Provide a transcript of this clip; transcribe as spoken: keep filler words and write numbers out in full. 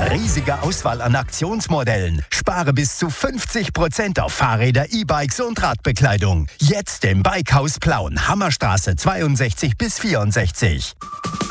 Riesige Auswahl an Aktionsmodellen. Spare bis zu fünfzig Prozent auf Fahrräder, E-Bikes und Radbekleidung. Jetzt im Bikehaus Plauen, Hammerstraße zweiundsechzig bis vierundsechzig.